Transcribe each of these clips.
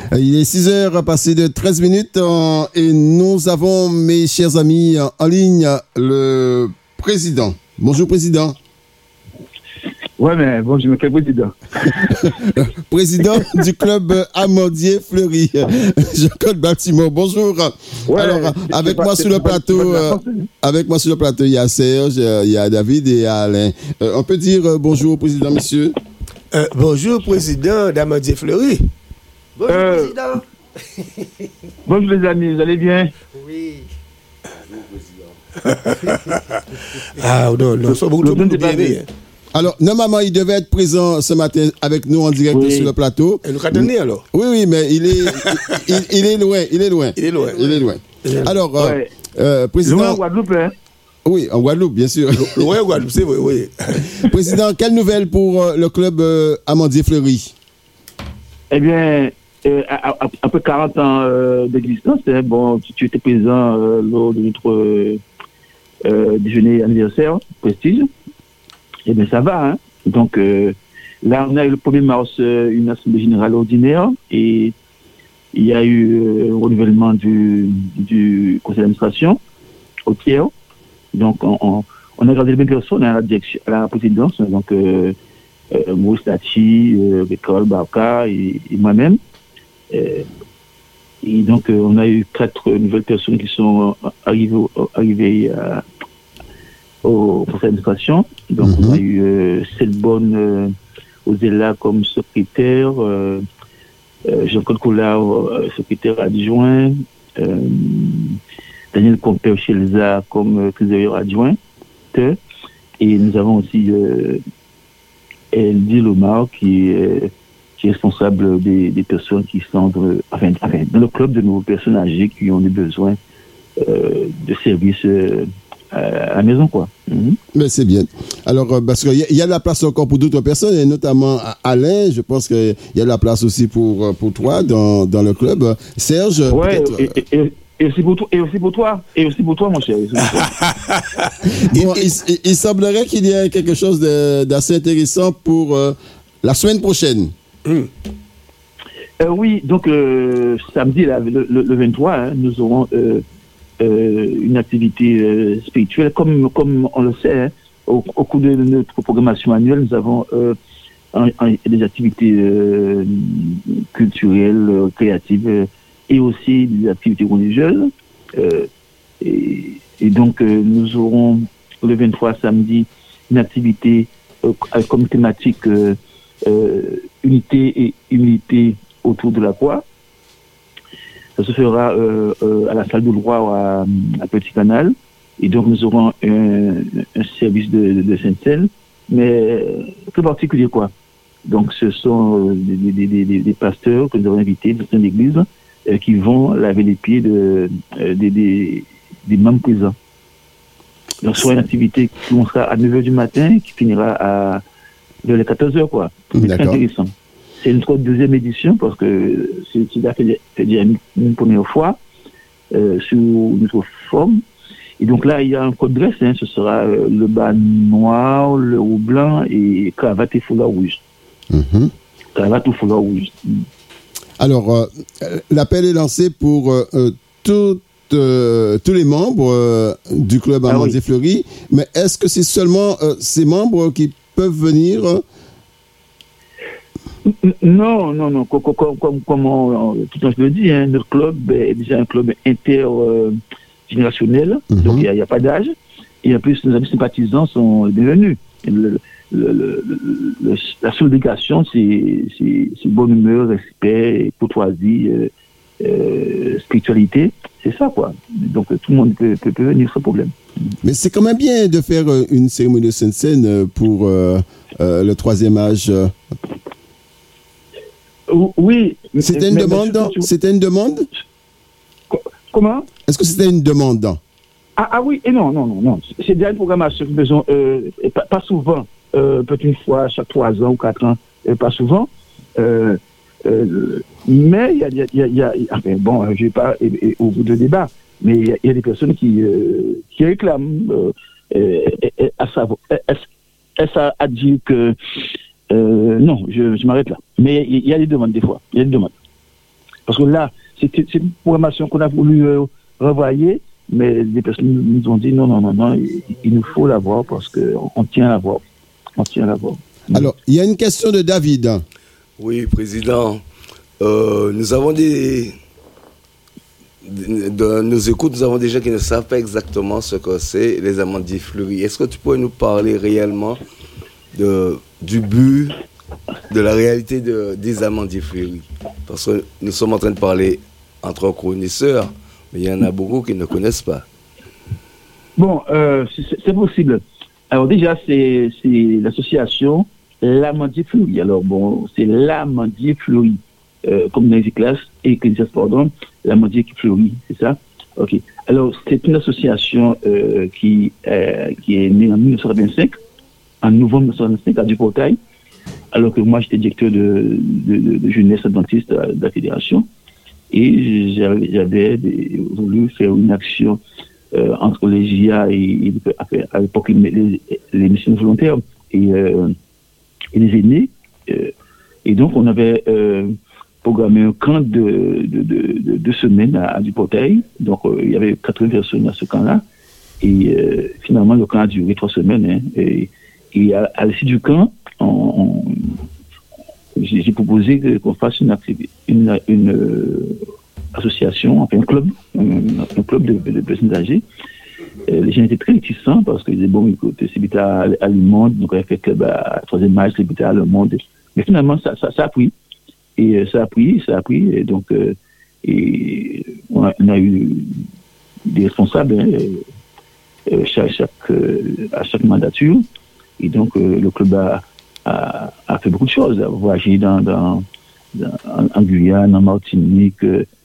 Il est 6h passé de 13 minutes et nous avons, mes chers amis, en ligne le président. Bonjour, président. Ouais, mais bonjour, quel président? Président du club Amandier Fleury, Jean-Claude Baltimore. Bonjour. Ouais, alors, avec moi sur le plateau, il y a Serge, il y a David et il y a Alain. On peut dire bonjour au président, monsieur? Bonjour, président d'Amandier Fleury. Bonjour, président. Bonjour, les amis, vous allez bien? Oui. Bonjour, président. Non, ça beaucoup de bien. Alors, normalement, il devait être présent ce matin avec nous en direct sur le plateau. Et nous attendons alors? Oui, mais il est loin. Alors, président... Loin en Guadeloupe, hein? Oui, en Guadeloupe, bien sûr. Loin en Guadeloupe, c'est vrai, oui. Président, quelle nouvelle pour le club Amandier Fleury? Eh bien, après 40 ans d'existence, bon, tu étais présent lors de notre déjeuner anniversaire, Prestige. Eh bien, ça va, hein. Donc, là, on a eu le 1er mars une assemblée générale ordinaire et il y a eu un renouvellement du conseil d'administration au tiers. Donc, on a gardé les mêmes personnes à la présidence. Donc, Maurice Tachi, Bécole, Barca et moi-même. Et donc, on a eu 4 nouvelles personnes qui sont arrivées au conseil d'administration. Donc, on a eu Selbonne Ozella comme secrétaire, Jean-Claude Collard, secrétaire adjoint, Daniel Compère-Chelza comme trésorier adjoint. Et nous avons aussi Eldi Lomar qui est responsable des personnes qui sont dans le club de nos personnes âgées qui ont des besoins de services à la maison, quoi. Mais c'est bien. Alors, parce qu'il y a de la place encore pour d'autres personnes, et notamment Alain, je pense qu'il y a de la place aussi pour toi dans le club. Serge, ouais, et aussi pour toi, mon cher. Bon, il semblerait qu'il y ait quelque chose d'assez intéressant pour la semaine prochaine. Oui, donc samedi, là, le 23, hein, nous aurons une activité spirituelle, comme on le sait, hein, au cours de notre programmation annuelle, nous avons des activités culturelles, créatives et aussi des activités religieuses. Et donc, nous aurons le 23 samedi une activité comme thématique unité et humilité autour de la croix. Ça se fera à la salle de loi à Petit Canal. Et donc, nous aurons un service de Sainte-Celle, mais très particulier, quoi. Donc, ce sont des pasteurs que nous avons invités de certaines églises qui vont laver les pieds des membres présents. Donc, ce sera une activité qui commencera à 9h du matin, qui finira vers les 14h, quoi. C'est très intéressant. C'est notre deuxième édition parce que c'est déjà une première fois sur notre forme. Et donc là, il y a un code dress, hein, ce sera le bas noir, le haut blanc et cravate et foulard rouge. Cravate ou foulard rouge. Alors, l'appel est lancé pour tous les membres du club Amandier Fleury, mais est-ce que c'est seulement ces membres qui peuvent venir? Non. Comme tout le monde le dit, hein, notre club est déjà un club intergénérationnel, donc il n'y a pas d'âge. Et en plus, nos amis sympathisants sont bienvenus. La seule obligation, c'est bonne humeur, respect, courtoisie, spiritualité. C'est ça, quoi. Donc, tout le monde peut venir sans problème. Mais c'est quand même bien de faire une cérémonie de Sainte-Seine pour le troisième âge. Oui. C'était une demande? C'était une demande? Comment? Est-ce que c'était une demande? Ah oui, et non. C'est déjà une programmation qui besoin, pas souvent, peut-être une fois chaque 3 ans ou 4 ans, pas souvent. Mais il y a enfin, bon, je vais pas au bout de débat, mais il y a des personnes qui réclament à savoir, est-ce à dire que non, je m'arrête là. Mais il y a des demandes des fois. Il y a des demandes. Parce que là, c'est une programmation qu'on a voulu revoyer, mais des personnes nous ont dit non, il nous faut la voir parce qu'on tient à la voir. On tient à la voir. Alors, il y a une question de David. Oui, Président. Nous avons dans nos écoutes, nous avons des gens qui ne savent pas exactement ce que c'est les amandiers fleuris. Est-ce que tu pourrais nous parler réellement du but, de la réalité des amandiers fleuris? Parce que nous sommes en train de parler entre connaisseurs, mais il y en a beaucoup qui ne connaissent pas. Bon, c'est possible. Alors déjà, c'est l'association L'Amandier Fleuri. Alors bon, c'est l'Amandier Fleuri. Comme dans les classes, l'Amandier qui fleurit, c'est ça? Ok. Alors, c'est une association qui est née en 1925, en novembre 1925, à Duportail, alors que moi, j'étais directeur de jeunesse adventiste de la fédération, et j'avais voulu faire une action entre les GIA et à l'époque, les missions volontaires et les aînés. Et donc, on avait programmé un camp de 2 semaines à Duportail. Donc, il y avait 80 personnes à ce camp-là. Et finalement, le camp a duré 3 semaines. Hein, et à l'issue du camp, j'ai proposé qu'on fasse une association, enfin un club de personnes âgées. Les gens étaient très réticents parce qu'ils disaient, bon, écoute, c'est Bita à Le Monde, donc on a fait club à 3e match, c'est Bita à Le Monde. Mais finalement, ça a pris. Et ça a pris. Et donc, on a eu des responsables à chaque mandature. Et donc, le club a fait beaucoup de choses. A voyagé en Guyane, en Martinique,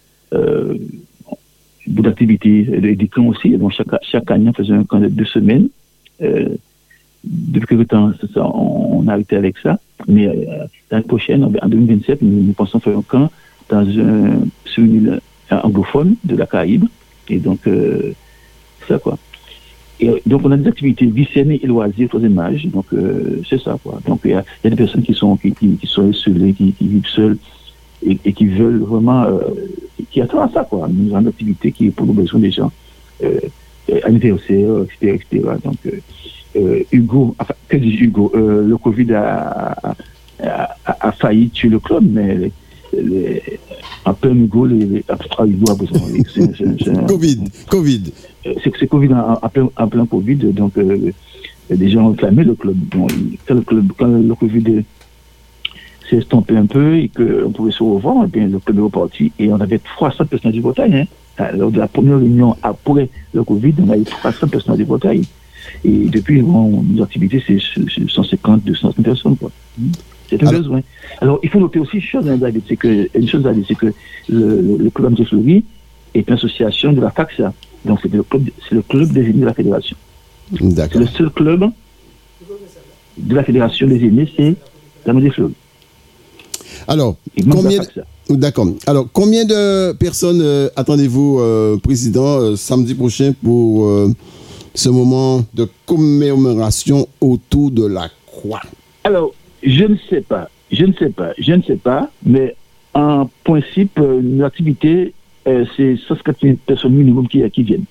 beaucoup d'activités, des camps aussi. Donc, chaque année, on faisait un camp de 2 semaines. Depuis quelque temps, on a arrêté avec ça. Mais l'année prochaine, en 2027, nous pensons faire un camp sur une île anglophone de la Caraïbe. Et donc, c'est ça, quoi. Et donc, on a des activités vie saine et loisirs, 3e âge. Donc, c'est ça, quoi. Donc, il y a des personnes qui sont isolées, qui vivent seules et qui veulent vraiment, qui attendent à ça, quoi. Nous avons une activité qui est pour les besoins des gens, anniversaire, etc. Donc, Hugo, enfin, que dit Hugo? Le Covid a failli tuer le club, mais en plein Hugo, Hugo a besoin. Covid. C'est Covid en plein Covid, donc des gens ont clamé le club. Bon, quand le Covid s'est estompé un peu et qu'on pouvait se revoir, et bien le club est reparti et on avait 300 personnes du Bretagne. Hein. Lors de la première réunion après le Covid, on a eu 300 personnes du Bretagne. Et depuis, nos activités, c'est 150, 200 personnes, quoi. C'est un besoin. Alors, il faut noter aussi une chose, David, c'est que le club Amandier Fleuri est une association de la FACSA. Donc, c'est le club des aînés de la fédération. D'accord. Le seul club de la fédération des aînés, c'est l'Amandier Fleuri. Alors, combien de personnes attendez-vous, Président, samedi prochain pour ce moment de commémoration autour de la croix? Alors, je ne sais pas, mais en principe, l'activité, c'est 150 personnes minimum qui viennent.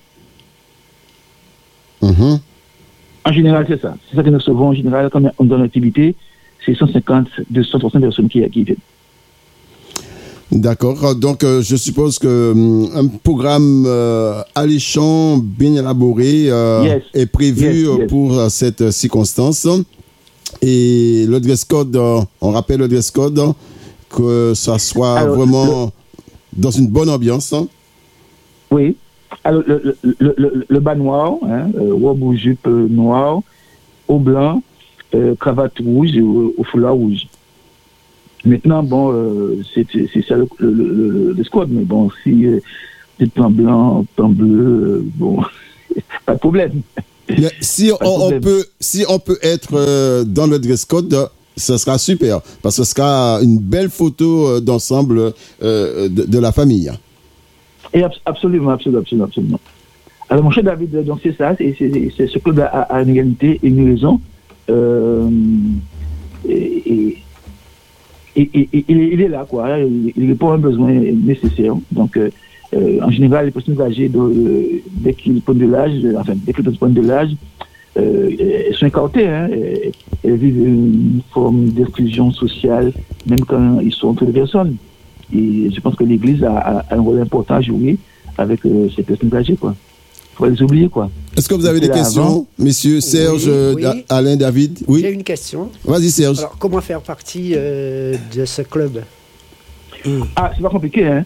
Mm-hmm. En général, c'est ça. C'est ça que nous recevons en général quand on donne l'activité, c'est 150, 200 personnes qui viennent. D'accord. Donc, je suppose que un programme alléchant, bien élaboré, est prévu pour cette circonstance. Et le dress code, on rappelle le dress code, que ça soit vraiment dans une bonne ambiance. Oui. Alors, le bas noir, robe ou jupe noire, au blanc, cravate rouge au foulard rouge. Maintenant, bon, c'est ça le squad, mais bon, si c'est plan blanc, plan bleu, bon, pas de problème. Si on peut être dans le dress code, ce sera super, parce que ce sera une belle photo d'ensemble de la famille. Et absolument. Alors, mon cher David, donc c'est ça, c'est ce club a une égalité et une raison. il est là, quoi. Il répond à un besoin nécessaire. Donc, en général, les personnes âgées, dès qu'ils prennent de l'âge, elles sont écartées. Elles vivent une forme d'exclusion sociale, même quand ils sont entre les personnes. Et je pense que l'Église a un rôle important à jouer avec ces personnes âgées, quoi. Faut pas les oublier, quoi. Est-ce que vous avez des questions, messieurs Serge, oui. Alain, David? Oui. J'ai une question. Vas-y, Serge. Alors, comment faire partie de ce club? Ah, c'est pas compliqué, hein.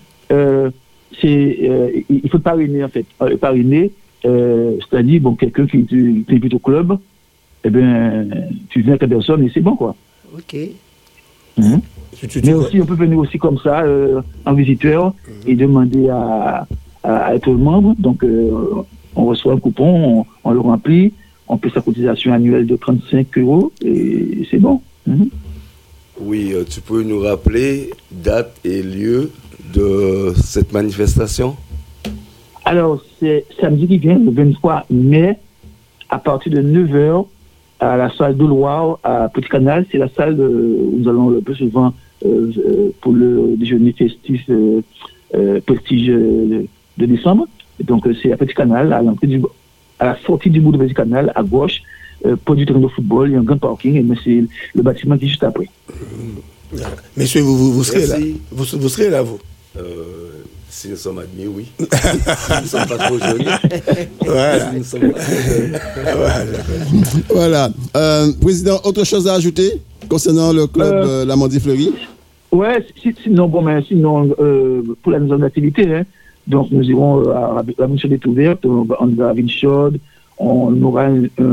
Il faut parrainer, en fait. Parrainer, c'est-à-dire, bon, quelqu'un qui t'invite au club, eh bien, tu viens avec la personne et c'est bon, quoi. Ok. Mais aussi, on peut venir aussi comme ça, en visiteur, et demander à être membre. Donc, on reçoit un coupon, on le remplit, on paie sa cotisation annuelle de 35 € et c'est bon. Oui, tu peux nous rappeler date et lieu de cette manifestation? Alors, c'est samedi qui vient, le 23 mai, à partir de 9h, à la salle de Loire, à Petit Canal. C'est la salle où nous allons le plus souvent pour le déjeuner festif prestige de décembre. Donc, c'est à Petit Canal, à la sortie du bout de Petit Canal, à gauche, pas du terrain de football, il y a un grand parking, mais c'est le bâtiment qui est juste après. Messieurs, vous serez là. Vous serez là, vous. Si nous sommes admis, oui. Si nous ne sommes pas trop jolis. Voilà. Si nous sommes pas trop jolis. Voilà. Président, autre chose à ajouter concernant le club Lamandie Fleury? Ouais, sinon, pour la maison d'activité, hein, donc nous irons à la mission découverte, on va à Vinchaude, on aura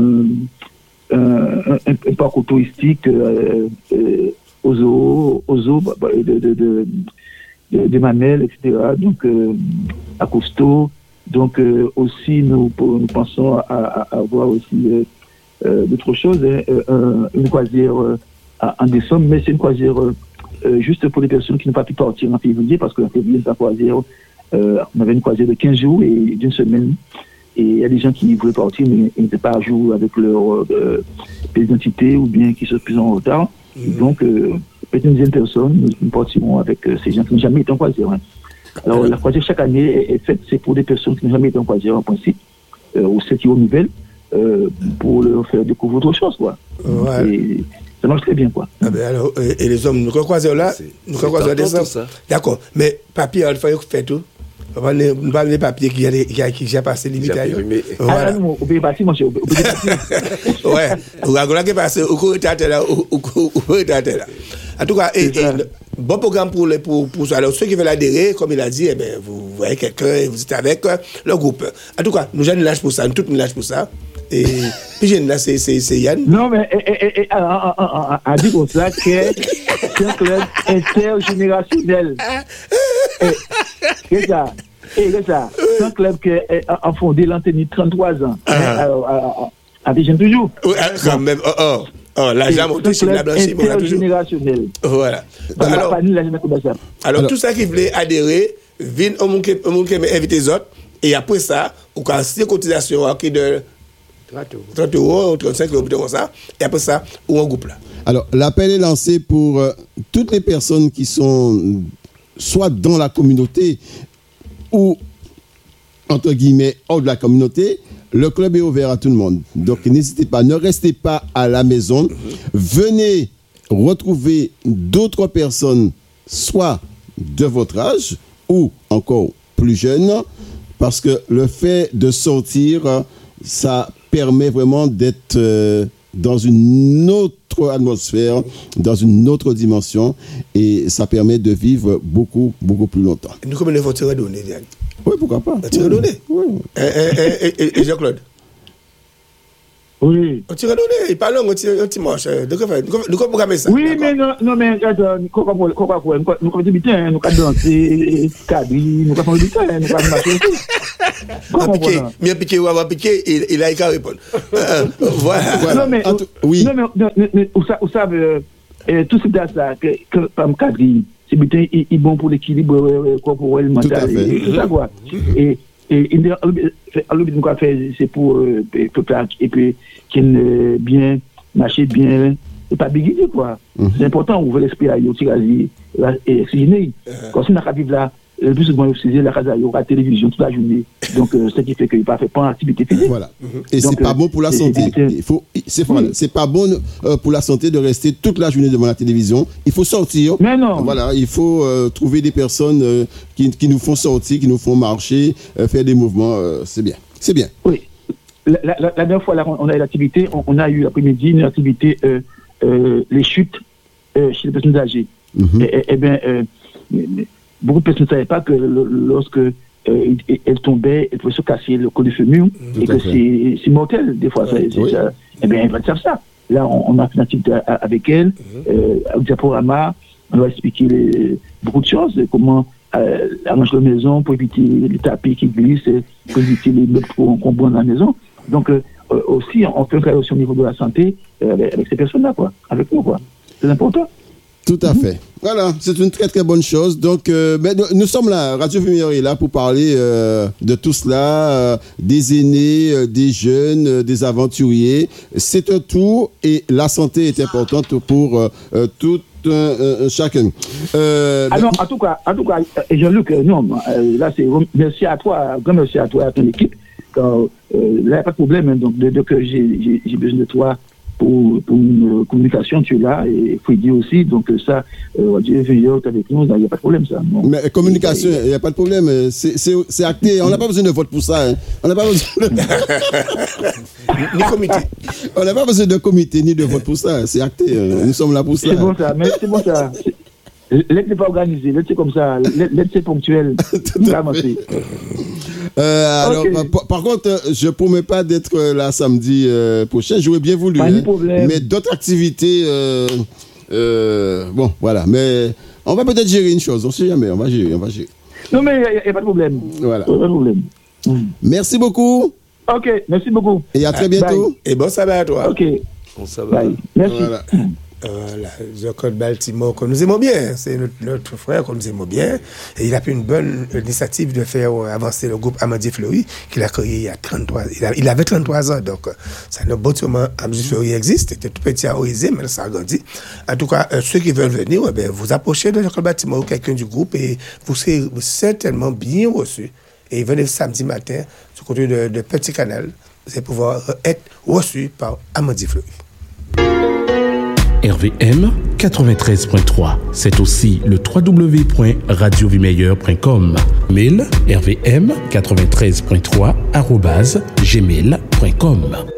un parcours touristique aux eaux de Manel, etc. Donc, à Costeau. Donc, aussi, nous pensons à avoir aussi d'autres choses, une croisière en décembre, mais c'est une croisière juste pour les personnes qui n'ont pas pu partir en février, parce qu'en février, la croisière, on avait une croisière de 15 jours et d'une semaine. Et il y a des gens qui voulaient partir, mais ils n'étaient pas à jour avec leur pièce d'identité ou bien qui sont plus en retard. Donc, peut-être une dizaine de personnes, nous partirons avec ces gens qui n'ont jamais été en croisière. Hein. Alors, la croisière, chaque année, est faite, c'est pour des personnes qui n'ont jamais été en croisière, en principe, ou ceux qui ont nouvelles, pour leur faire découvrir autre chose, quoi. Ouais. Et ça marche très bien, quoi. Ah ben alors, et les hommes, nous croisons là, nous croisons à décembre. D'accord, mais papier, il faut faire tout. On va pas les papiers qui a passé limite à eux. Voilà. Au pays passé, monsieur. Ouais, on va passer au cours de là, en tout cas, bon programme pour ça. Alors, ceux qui veulent adhérer, comme il a dit, eh ben, vous voyez quelqu'un et vous êtes avec le groupe. En tout cas, nous jeunes lâches pour ça, nous tous nous lâches pour ça. Et puis, jeune là, c'est Yann. Non, mais à dire comme ça que c'est un club intergénérationnel. C'est ça. C'est un club qui a fondé l'antenne 33 ans. À des jeunes toujours. Oui, quand même. L'argent monté sur la blanchie, on a toujours. Intergénérationnel. Voilà. Alors, tout ça qui voulait adhérer, viennent au monde qui invite les autres, et après ça, on a 6 cotisations de 30 € ou 35 €, comme ça, et après ça, on un groupe là. Alors, l'appel est lancé pour toutes les personnes qui sont soit dans la communauté ou, entre guillemets, hors de la communauté. Le club est ouvert à tout le monde. Donc, n'hésitez pas, ne restez pas à la maison. Venez retrouver d'autres personnes, soit de votre âge ou encore plus jeunes, parce que le fait de sortir, ça permet vraiment d'être dans une autre atmosphère, dans une autre dimension, et ça permet de vivre beaucoup, beaucoup plus longtemps. Nous, comment faut tirer donner, Diane? Oui, pourquoi pas. Tirer donner? Oui. Et Jean-Claude? Oui. On tire donner, il parle on tire manche. Nous programmer ça. Oui, mais non, mais nous comme débuter, nous comme danser, cadrer, nous comme débuter, nous comme marcher. Mais piqué ou avoir piqué, il a qu'à répondre. Voilà. Non, mais oui. Non, mais vous savez, tout ce là que comme cadrer, c'est bien, il bon pour l'équilibre corporel, mental, et tout ça quoi. Et nous quoi faire, c'est pour peuple et puis qu'il bien marcher bien et pas biguiser, quoi. C'est important, ouvrir l'esprit à Yoti, et oxygéner. Quand on a vivre là, le plus souvent, c'est la casa, il y aura la télévision toute la journée. Donc, ce qui fait qu'il ne fait pas d'activité physique. Voilà. Et c'est pas bon pour la santé. C'est pas bon pour la santé de rester toute la journée devant la télévision. Il faut sortir. Mais non. Voilà, il faut trouver des personnes qui nous font sortir, qui nous font marcher, faire des mouvements. C'est bien. C'est bien. Oui. La dernière fois, là, on a eu l'activité, on a eu l'après-midi une activité, les chutes chez les personnes âgées. Eh bien, beaucoup de personnes ne savaient pas que lorsque elles tombaient, elles pouvaient se casser le col du fémur et que c'est mortel, des fois. Ça, eh bien, elles vont faire ça. Là, on a fait une activité avec elles, avec Diaporama, on va expliquer beaucoup de choses, comment arranger la maison pour éviter les tapis qui glissent, pour éviter les meubles qu'on boit dans la maison. Donc, aussi, on fait un travail aussi au niveau de la santé avec ces personnes-là, quoi, avec nous, quoi. C'est important. Tout à fait. Voilà, c'est une très très bonne chose. Donc, nous sommes là, Radio Lumière est là pour parler de tout cela, des aînés, des jeunes, des aventuriers. C'est un tout et la santé est importante pour tout chacun. Non, en tout cas, Jean-Luc, non, là c'est merci à toi, grand merci à toi, à ton équipe. Là, il n'y a pas de problème. Hein, donc, dès que j'ai besoin de toi pour une communication, tu es là, et Freddy aussi. Donc, ça, Radio Veilleur avec nous, il n'y a pas de problème, ça. Non. Mais communication, il n'y a pas de problème. C'est acté. On n'a pas besoin de vote pour ça. Hein. On n'a pas besoin de... ni comité. On n'a pas besoin de comité ni de vote pour ça. C'est acté. Nous sommes là pour ça. C'est bon, ça. Mais c'est bon, ça. L'aide n'est pas organisée, l'aide c'est comme ça, l'aide c'est ponctuel. Alors, par contre, je ne promets pas d'être là samedi prochain, j'aurais bien voulu. Pas de problème. Mais d'autres activités, bon, voilà. Mais on va peut-être gérer une chose, on ne sait jamais, on va gérer. Non, mais il n'y a pas de problème. Voilà. Pas de problème. Merci beaucoup. Ok, merci beaucoup. Et à très bientôt. Bye. Et bon sabbat à toi. Ok. Bon sabbat. Bye. Merci. Voilà. Voilà, Jocko de Baltimore, que nous aimons bien, c'est notre frère que nous aimons bien, et il a pris une bonne initiative de faire avancer le groupe Amandier Fleury, qu'il a créé il y a 33 ans. Il avait 33 ans, donc ça n'a pas sûrement Amandier Fleury existe, c'était tout petit à Orisé, mais ça a grandi. En tout cas, ceux qui veulent venir, vous approchez de Jocko de Baltimore ou quelqu'un du groupe, et vous serez certainement bien reçus. Et venez samedi matin, du côté de Petit Canal, vous allez pouvoir être reçus par Amandier Fleury. RVM 93.3. C'est aussi le www.radiovimeilleur.com. Mail rvm93.3@gmail.com.